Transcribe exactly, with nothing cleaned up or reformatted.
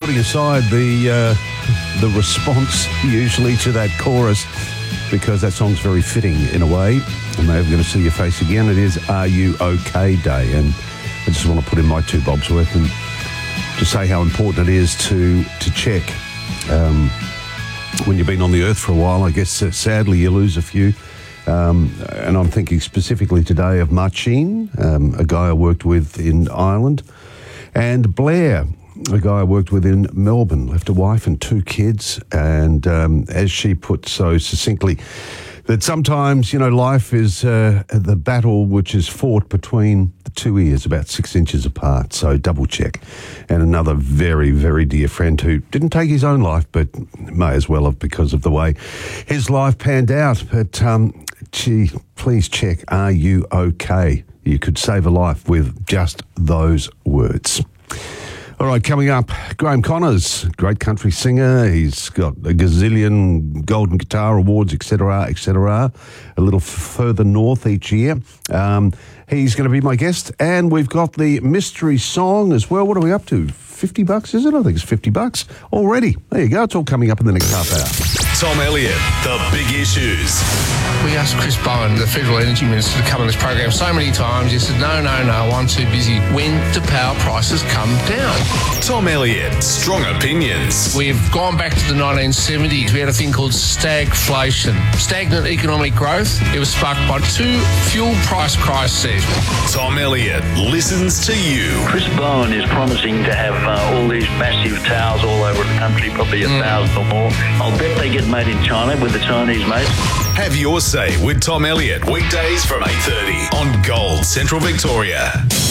putting aside the uh, the response usually to that chorus, because that song's very fitting in a way. I'm never going to see your face again. It is Are You OK Day, and I just want to put in my two bobs worth and to say how important it is to to check um, when you've been on the earth for a while. I guess uh, sadly you lose a few. Um, and I'm thinking specifically today of Marcin, um, a guy I worked with in Ireland, and Blair, a guy I worked with in Melbourne, left a wife and two kids. And um, as she put so succinctly, that sometimes, you know, life is uh, the battle which is fought between the two ears, about six inches apart. So double check. And another very, very dear friend who didn't take his own life, but may as well have because of the way his life panned out. But um, gee, please check, are you okay? You could save a life with just those words. All right, coming up, Graham Connors, great country singer. He's got a gazillion Golden Guitar Awards, et cetera, et cetera, a little f- further north each year. Um, he's going to be my guest, and we've got the mystery song as well. What are we up to? fifty bucks, is it? I think it's fifty bucks already. There you go. It's all coming up in the next half hour. Tom Elliott, The Big Issues. We asked Chris Bowen, the Federal Energy Minister, to come on this program so many times. He said, no, no, no, I'm too busy. When do power prices come down? Tom Elliott, Strong Opinions. We've gone back to the nineteen seventies. We had a thing called stagflation, stagnant economic growth. It was sparked by two fuel price crises. Tom Elliott listens to you. Chris Bowen is promising to have uh, all these massive towers all over the country, probably a mm. thousand or more. I'll bet they get made in China with the Chinese mates. Have your say with Tom Elliott, weekdays from eight thirty on Gold Central Victoria.